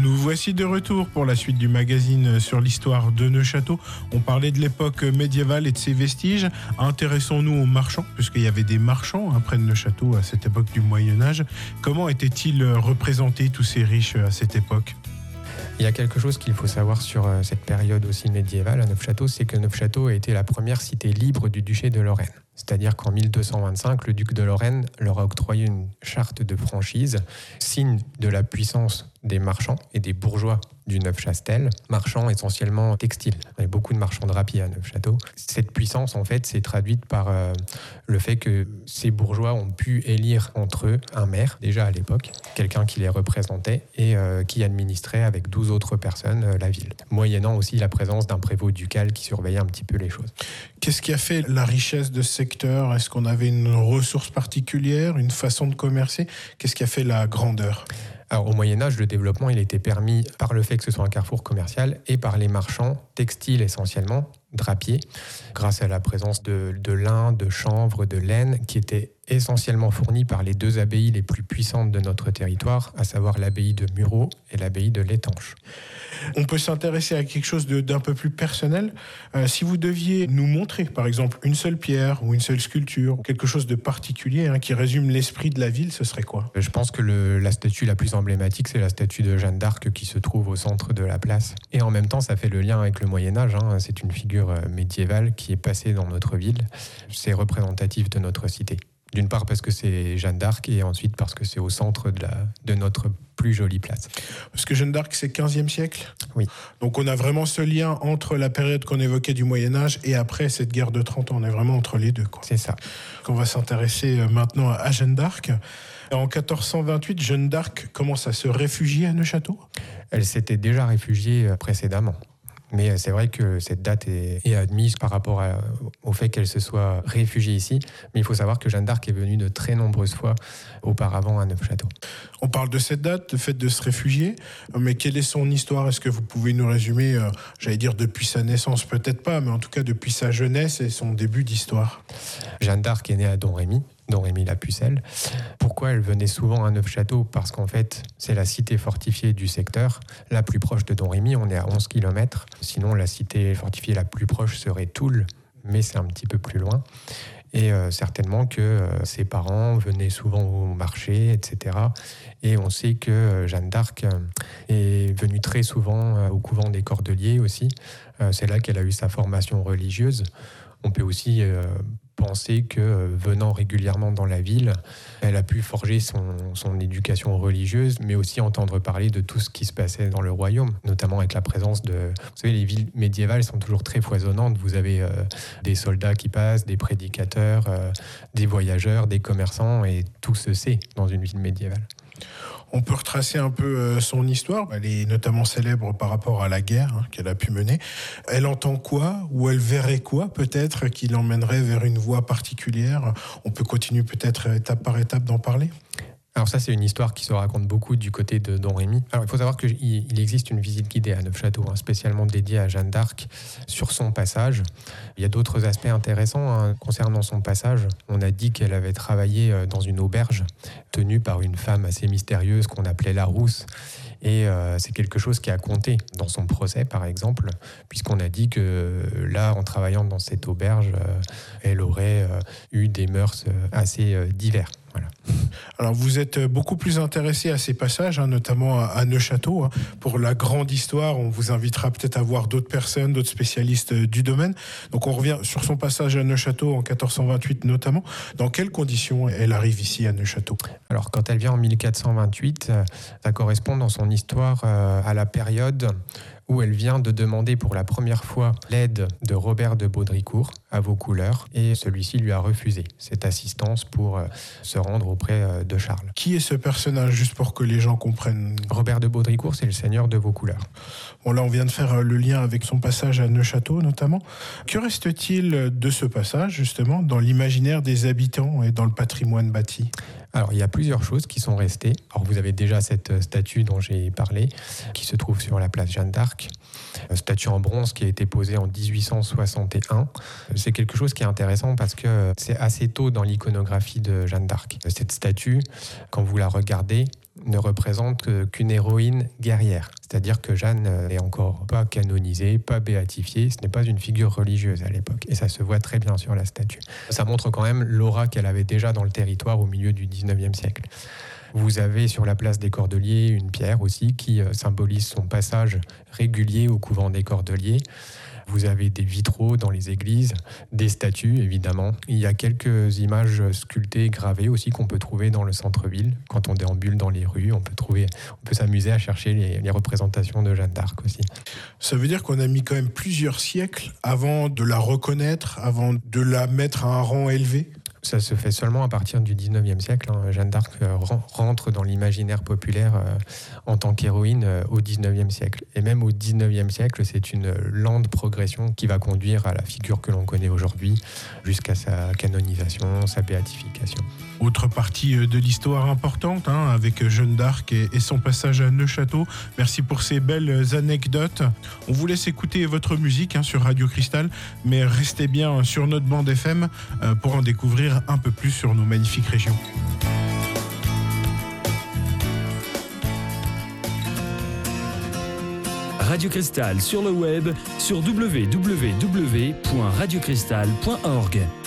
Nous voici de retour pour la suite du magazine sur l'histoire de Neufchâteau. On parlait de l'époque médiévale et de ses vestiges. Intéressons-nous aux marchands, puisqu'il y avait des marchands près de Neufchâteau à cette époque du Moyen-Âge. Comment étaient-ils représentés, tous ces riches, à cette époque ? Il y a quelque chose qu'il faut savoir sur cette période aussi médiévale à Neufchâteau, c'est que Neufchâteau a été la première cité libre du duché de Lorraine. C'est-à-dire qu'en 1225, le duc de Lorraine leur a octroyé une charte de franchise, signe de la puissance des marchands et des bourgeois du Neufchâtel, marchands essentiellement textiles. Il y a beaucoup de marchands drapiers à Neufchâteau. Cette puissance, en fait, s'est traduite par le fait que ces bourgeois ont pu élire entre eux un maire, déjà à l'époque, quelqu'un qui les représentait et qui administrait avec 12 autres personnes la ville, moyennant aussi la présence d'un prévôt ducal qui surveillait un petit peu les choses. Qu'est-ce qui a fait la richesse de ce secteur ? Est-ce qu'on avait une ressource particulière, une façon de commercer ? Qu'est-ce qui a fait la grandeur ? Alors, au Moyen-Âge, le développement il était permis par le fait que ce soit un carrefour commercial et par les marchands textiles essentiellement, drapiers, grâce à la présence de lin, de chanvre, de laine, qui étaient essentiellement fournis par les deux abbayes les plus puissantes de notre territoire, à savoir l'abbaye de Murau et l'abbaye de l'Étanche. On peut s'intéresser à quelque chose d'un peu plus personnel. Si vous deviez nous montrer, par exemple, une seule pierre ou une seule sculpture, quelque chose de particulier qui résume l'esprit de la ville, ce serait quoi ? Je pense que la statue la plus emblématique, c'est la statue de Jeanne d'Arc qui se trouve au centre de la place. Et en même temps, ça fait le lien avec le Moyen-Âge. C'est une figure médiévale qui est passée dans notre ville. C'est représentatif de notre cité. D'une part parce que c'est Jeanne d'Arc et ensuite parce que c'est au centre de notre plus jolie place. Parce que Jeanne d'Arc, c'est 15e siècle ? Oui. Donc on a vraiment ce lien entre la période qu'on évoquait du Moyen-Âge et après cette guerre de 30 ans. On est vraiment entre les deux, quoi. C'est ça. On va s'intéresser maintenant à Jeanne d'Arc. En 1428, Jeanne d'Arc commence à se réfugier à Neufchâteau ? Elle s'était déjà réfugiée précédemment. Mais c'est vrai que cette date est admise par rapport au fait qu'elle se soit réfugiée ici. Mais il faut savoir que Jeanne d'Arc est venue de très nombreuses fois auparavant à Neufchâteau. On parle de cette date, le fait de se réfugier, mais quelle est son histoire ? Est-ce que vous pouvez nous résumer, j'allais dire depuis sa naissance, peut-être pas, mais en tout cas depuis sa jeunesse et son début d'histoire ? Jeanne d'Arc est née à Domrémy la Pucelle. Pourquoi elle venait souvent à Neufchâteau ? Parce qu'en fait, c'est la cité fortifiée du secteur, la plus proche de Domrémy, on est à 11 km. Sinon, la cité fortifiée la plus proche serait Toul, mais c'est un petit peu plus loin. Et certainement que ses parents venaient souvent au marché, etc. Et on sait que Jeanne d'Arc est venue très souvent au couvent des Cordeliers aussi. C'est là qu'elle a eu sa formation religieuse. On peut aussi penser que venant régulièrement dans la ville, elle a pu forger son éducation religieuse, mais aussi entendre parler de tout ce qui se passait dans le royaume, notamment avec la présence de... Vous savez, les villes médiévales sont toujours très foisonnantes. Vous avez des soldats qui passent, des prédicateurs, des voyageurs, des commerçants, et tout se sait dans une ville médiévale. On peut retracer un peu son histoire. Elle est notamment célèbre par rapport à la guerre qu'elle a pu mener. Elle entend quoi ? Ou elle verrait quoi peut-être qui l'emmènerait vers une voie particulière ? On peut continuer peut-être étape par étape d'en parler ? Alors ça, c'est une histoire qui se raconte beaucoup du côté de Domrémy. Alors il faut savoir qu'il existe une visite guidée à Neufchâteau, spécialement dédiée à Jeanne d'Arc, sur son passage. Il y a d'autres aspects intéressants concernant son passage. On a dit qu'elle avait travaillé dans une auberge tenue par une femme assez mystérieuse qu'on appelait la Rousse. Et c'est quelque chose qui a compté dans son procès, par exemple, puisqu'on a dit que là, en travaillant dans cette auberge, elle aurait eu des mœurs assez divers. Voilà. Alors vous êtes beaucoup plus intéressé à ces passages, notamment à Neufchâteau. Pour la grande histoire, on vous invitera peut-être à voir d'autres personnes, d'autres spécialistes du domaine. Donc on revient sur son passage à Neufchâteau en 1428 notamment. Dans quelles conditions elle arrive ici à Neufchâteau ? Alors quand elle vient en 1428, ça correspond dans son histoire à la période où elle vient de demander pour la première fois l'aide de Robert de Baudricourt à Vaucouleurs, et celui-ci lui a refusé cette assistance pour se rendre auprès de Charles. Qui est ce personnage, juste pour que les gens comprennent ? Robert de Baudricourt, c'est le seigneur de Vaucouleurs. Bon, là, on vient de faire le lien avec son passage à Neufchâteau, notamment. Que reste-t-il de ce passage, justement, dans l'imaginaire des habitants et dans le patrimoine bâti ? Alors, il y a plusieurs choses qui sont restées. Alors, vous avez déjà cette statue dont j'ai parlé, qui se trouve sur la place Jeanne d'Arc. Statue en bronze qui a été posée en 1861. C'est quelque chose qui est intéressant parce que c'est assez tôt dans l'iconographie de Jeanne d'Arc. Cette statue, quand vous la regardez, ne représente qu'une héroïne guerrière. C'est-à-dire que Jeanne n'est encore pas canonisée, pas béatifiée. Ce n'est pas une figure religieuse à l'époque. Et ça se voit très bien sur la statue. Ça montre quand même l'aura qu'elle avait déjà dans le territoire au milieu du 19e siècle. Vous avez sur la place des Cordeliers une pierre aussi qui symbolise son passage régulier au couvent des Cordeliers. Vous avez des vitraux dans les églises, des statues évidemment. Il y a quelques images sculptées, gravées aussi qu'on peut trouver dans le centre-ville. Quand on déambule dans les rues, on peut s'amuser à chercher les représentations de Jeanne d'Arc aussi. Ça veut dire qu'on a mis quand même plusieurs siècles avant de la reconnaître, avant de la mettre à un rang élevé ? Ça se fait seulement à partir du 19e siècle. Jeanne d'Arc rentre dans l'imaginaire populaire en tant qu'héroïne au 19e siècle. Et même au 19e siècle, c'est une lente progression qui va conduire à la figure que l'on connaît aujourd'hui, jusqu'à sa canonisation, sa béatification. Autre partie de l'histoire importante, avec Jeanne d'Arc et son passage à Neufchâteau. Merci pour ces belles anecdotes. On vous laisse écouter votre musique sur Radio Cristal, mais restez bien sur notre bande FM pour en découvrir un peu plus sur nos magnifiques régions. Radio Cristal sur le web sur www.radiocristal.org.